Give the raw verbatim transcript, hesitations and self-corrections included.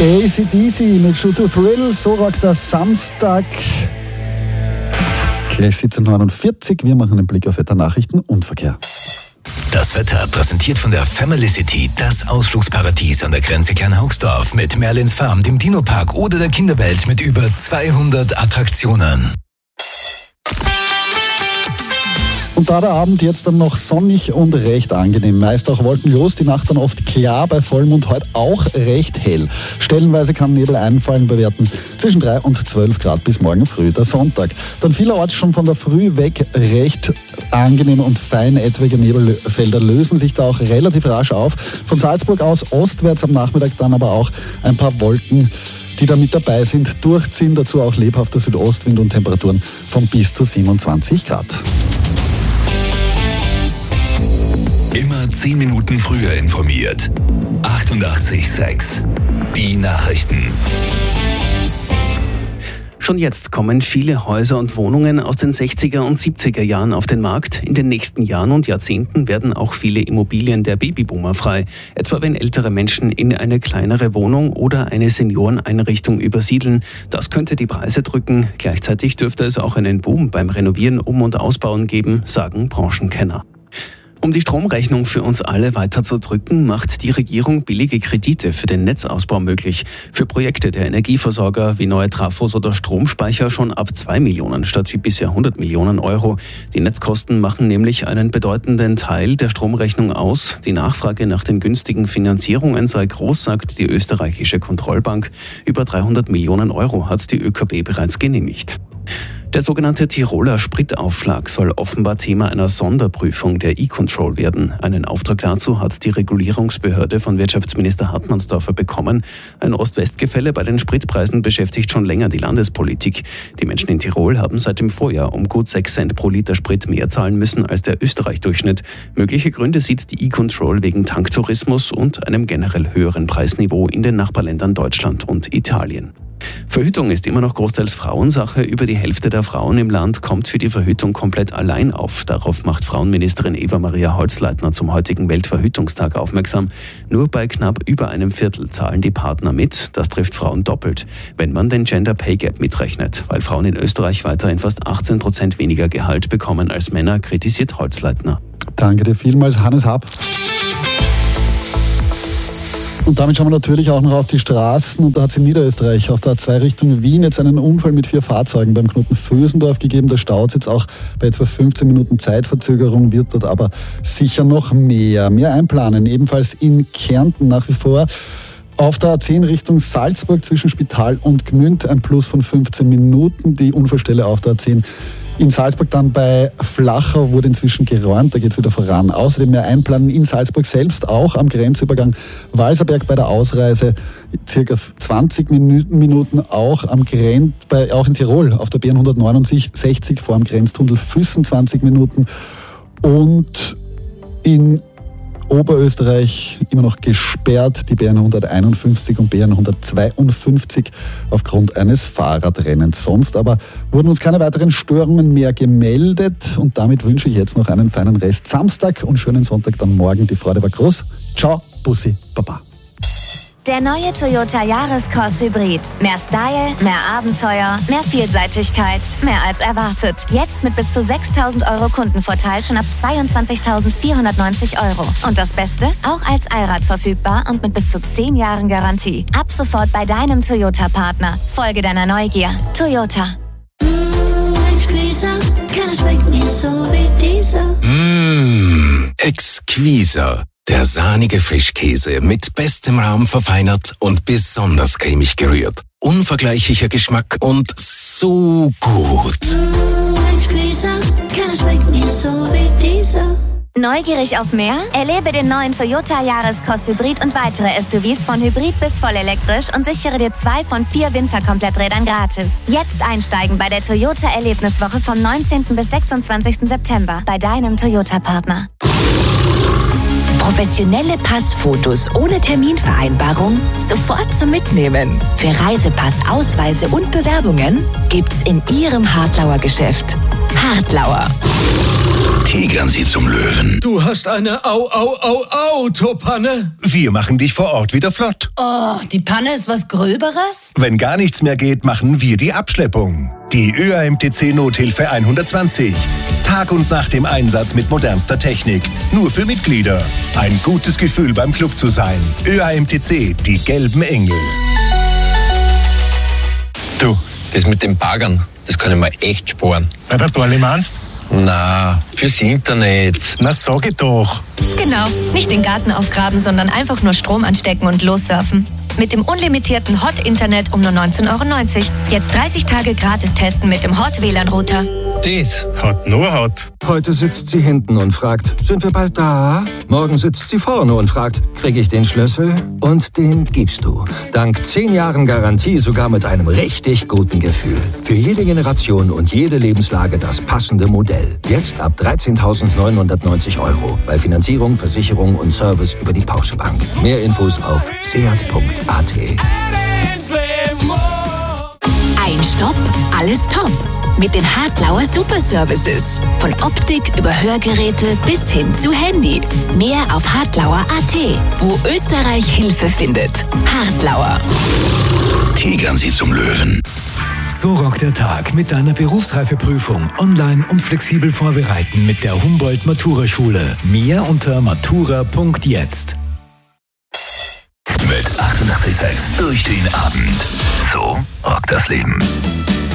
A C D C mit Shoot to Thrill, so rockt der Samstag. Gleich siebzehn Uhr neunundvierzig, wir machen einen Blick auf Wetter, Nachrichten und Verkehr. Das Wetter präsentiert von der Family City, das Ausflugsparadies an der Grenze Kleinhaugsdorf mit Merlins Farm, dem Dino-Park oder der Kinderwelt mit über zweihundert Attraktionen. Und da der Abend jetzt dann noch sonnig und recht angenehm, meist auch wolkenlos, die Nacht dann oft klar bei Vollmond, heute auch recht hell. Stellenweise kann Nebel einfallen, bei Werten zwischen drei und zwölf Grad bis morgen früh, der Sonntag. Dann vielerorts schon von der Früh weg recht angenehm und fein, etwaige Nebelfelder lösen sich da auch relativ rasch auf. Von Salzburg aus ostwärts am Nachmittag dann aber auch ein paar Wolken, die da mit dabei sind, durchziehen, dazu auch lebhafter Südostwind und Temperaturen von bis zu siebenundzwanzig Grad. Immer zehn Minuten früher informiert. achtundachtzig Komma sechs. Die Nachrichten. Schon jetzt kommen viele Häuser und Wohnungen aus den sechziger und siebziger Jahren auf den Markt. In den nächsten Jahren und Jahrzehnten werden auch viele Immobilien der Babyboomer frei. Etwa wenn ältere Menschen in eine kleinere Wohnung oder eine Senioreneinrichtung übersiedeln. Das könnte die Preise drücken. Gleichzeitig dürfte es auch einen Boom beim Renovieren, Um- und Ausbauen geben, sagen Branchenkenner. Um die Stromrechnung für uns alle weiter zu drücken, macht die Regierung billige Kredite für den Netzausbau möglich. Für Projekte der Energieversorger wie neue Trafos oder Stromspeicher schon ab zwei Millionen statt wie bisher hundert Millionen Euro. Die Netzkosten machen nämlich einen bedeutenden Teil der Stromrechnung aus. Die Nachfrage nach den günstigen Finanzierungen sei groß, sagt die österreichische Kontrollbank. Über dreihundert Millionen Euro hat die ÖKB bereits genehmigt. Der sogenannte Tiroler Spritaufschlag soll offenbar Thema einer Sonderprüfung der E-Control werden. Einen Auftrag dazu hat die Regulierungsbehörde von Wirtschaftsminister Hartmannsdorfer bekommen. Ein Ost-West-Gefälle bei den Spritpreisen beschäftigt schon länger die Landespolitik. Die Menschen in Tirol haben seit dem Vorjahr um gut sechs Cent pro Liter Sprit mehr zahlen müssen als der Österreich-Durchschnitt. Mögliche Gründe sieht die E-Control wegen Tanktourismus und einem generell höheren Preisniveau in den Nachbarländern Deutschland und Italien. Verhütung ist immer noch großteils Frauensache. Über die Hälfte der Frauen im Land kommt für die Verhütung komplett allein auf. Darauf macht Frauenministerin Eva-Maria Holzleitner zum heutigen Weltverhütungstag aufmerksam. Nur bei knapp über einem Viertel zahlen die Partner mit. Das trifft Frauen doppelt, wenn man den Gender Pay Gap mitrechnet. Weil Frauen in Österreich weiterhin fast achtzehn Prozent weniger Gehalt bekommen als Männer, kritisiert Holzleitner. Danke dir vielmals, Hannes Happ. Und damit schauen wir natürlich auch noch auf die Straßen. Und da hat es in Niederösterreich auf der A zwei Richtung Wien jetzt einen Unfall mit vier Fahrzeugen beim Knoten Vösendorf gegeben. Da staut es jetzt auch bei etwa fünfzehn Minuten Zeitverzögerung, wird dort aber sicher noch mehr. Mehr einplanen, ebenfalls in Kärnten nach wie vor. Auf der A zehn Richtung Salzburg zwischen Spital und Gmünd ein Plus von fünfzehn Minuten. Die Unfallstelle auf der A zehn in Salzburg dann bei Flachau wurde inzwischen geräumt, da geht es wieder voran. Außerdem mehr einplanen in Salzburg selbst, auch am Grenzübergang Walserberg bei der Ausreise, circa zwanzig Minuten, auch am Grenz, bei, auch in Tirol auf der B hundertneunundsechzig vor dem Grenztunnel Füssen zwanzig Minuten und in Oberösterreich immer noch gesperrt, die B hunderteinundfünfzig und B hundertzweiundfünfzig aufgrund eines Fahrradrennens. Sonst aber wurden uns keine weiteren Störungen mehr gemeldet und damit wünsche ich jetzt noch einen feinen Rest Samstag und schönen Sonntag dann morgen. Die Freude war groß. Ciao, Bussi, Baba. Der neue Toyota Yaris-Cross Hybrid. Mehr Style, mehr Abenteuer, mehr Vielseitigkeit, mehr als erwartet. Jetzt mit bis zu sechstausend Euro Kundenvorteil schon ab zweiundzwanzigtausendvierhundertneunzig Euro. Und das Beste? Auch als Allrad verfügbar und mit bis zu zehn Jahren Garantie. Ab sofort bei deinem Toyota-Partner. Folge deiner Neugier. Toyota. Keiner schmeckt mir so wie dieser. Mmh, exquiser. Der sahnige Frischkäse mit bestem Rahm verfeinert und besonders cremig gerührt. Unvergleichlicher Geschmack und so gut. Mmh, exquisiter, keiner schmeckt mir so wie dieser. Neugierig auf mehr? Erlebe den neuen Toyota Yaris-Cross Hybrid und weitere S U Vs von Hybrid bis vollelektrisch und sichere dir zwei von vier Winterkompletträdern gratis. Jetzt einsteigen bei der Toyota Erlebniswoche vom neunzehnten bis sechsundzwanzigsten September bei deinem Toyota-Partner. Professionelle Passfotos ohne Terminvereinbarung sofort zum Mitnehmen. Für Reisepass, Ausweise und Bewerbungen gibt's in Ihrem Hartlauer Geschäft. Hartlauer. Tigern Sie zum Löwen. Du hast eine Au, Au, Au, Autopanne. Wir machen dich vor Ort wieder flott. Oh, die Panne ist was Gröberes? Wenn gar nichts mehr geht, machen wir die Abschleppung. Die Ö A M T C Nothilfe hundertzwanzig. Tag und Nacht im Einsatz mit modernster Technik. Nur für Mitglieder. Ein gutes Gefühl beim Club zu sein. Ö A M T C, die gelben Engel. Du, das mit den Baggern, das kann ich mir echt sparen. Bei der Dorle meinst? Na, fürs Internet. Na, sag ich doch. Genau, nicht den Garten aufgraben, sondern einfach nur Strom anstecken und lossurfen. Mit dem unlimitierten Hot-Internet um nur neunzehn Euro neunzig. Jetzt dreißig Tage gratis testen mit dem Hot-W L A N-Router. Das Hat nur Hot. Heute sitzt sie hinten und fragt, sind wir bald da? Morgen sitzt sie vorne und fragt, krieg ich den Schlüssel? Und den gibst du. Dank zehn Jahren Garantie sogar mit einem richtig guten Gefühl. Für jede Generation und jede Lebenslage das passende Modell. Jetzt ab dreizehntausendneunhundertneunzig Euro. Bei Finanzierung, Versicherung und Service über die Porsche Bank. Mehr Infos auf seat punkt a t. Ein Stopp, alles top. Mit den Hartlauer Super Services. Von Optik über Hörgeräte bis hin zu Handy. Mehr auf hartlauer punkt a t, wo Österreich Hilfe findet. Hartlauer. Tigern Sie zum Löwen. So rockt der Tag mit deiner Berufsreifeprüfung. Online und flexibel vorbereiten mit der Humboldt-Matura-Schule. Mehr unter matura punkt jetzt. Mit achtundachtzig Komma sechs durch den Abend. So rockt das Leben.